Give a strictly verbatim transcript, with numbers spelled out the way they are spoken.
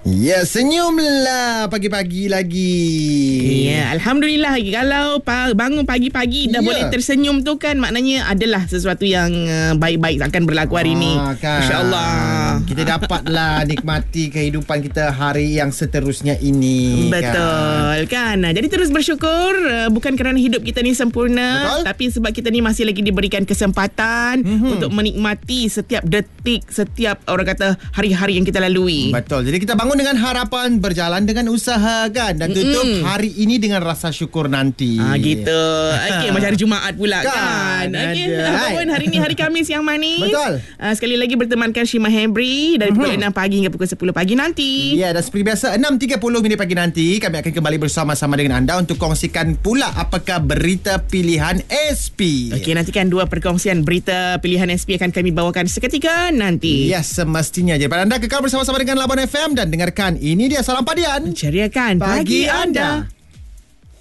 Ya, senyumlah pagi-pagi lagi. Ya, Alhamdulillah. Kalau bangun pagi-pagi dah ya. boleh tersenyum tu kan, maknanya adalah sesuatu yang baik-baik akan berlaku hari ini. Ah, kan. InsyaAllah. Kita dapatlah nikmati kehidupan kita hari yang seterusnya ini. Betul kan, kan? Jadi terus bersyukur, bukan kerana hidup kita ni sempurna. Betul? Tapi sebab kita ni masih lagi diberikan kesempatan mm-hmm. untuk menikmati setiap detik, setiap orang kata hari-hari yang kita lalui. Betul. Jadi kita bangun dengan harapan, berjalan dengan usaha kan, dan tutup mm-hmm. hari ini dengan rasa syukur nanti. Ah gitu. Okey, macam hari Jumaat pula kan. kan? Okey, apapun hari ini hari Khamis yang manis. Betul. Uh, sekali lagi bertemankan Shima Hebri dari pukul mm-hmm. enam pagi hingga pukul sepuluh pagi nanti. Ya, dan seperti biasa enam tiga puluh minit pagi nanti kami akan kembali bersama-sama dengan anda untuk kongsikan pula apakah berita pilihan S P. Okey, nantikan dua perkongsian berita pilihan S P akan kami bawakan seketika nanti. Ya, semestinya. Jadi pada anda kekal bersama-sama dengan Labuan F M dan dengarkan ini dia Salam Padian. Ceriakan pagi, pagi anda.